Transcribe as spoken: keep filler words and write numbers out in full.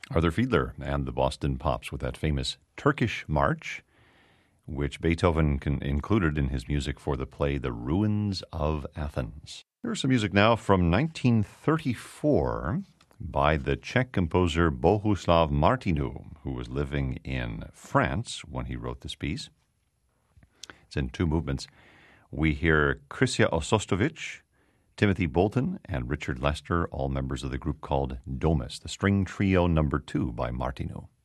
Arthur Fiedler and the Boston Pops with that famous Turkish March, which Beethoven con- included in his music for the play The Ruins of Athens. Here's some music now from nineteen thirty-four by the Czech composer Bohuslav Martinu, who was living in France when he wrote this piece. It's in two movements. We hear Krysia Osostovich, Timothy Bolton, and Richard Lester, all members of the group called Domus, the string trio number two by Martinu.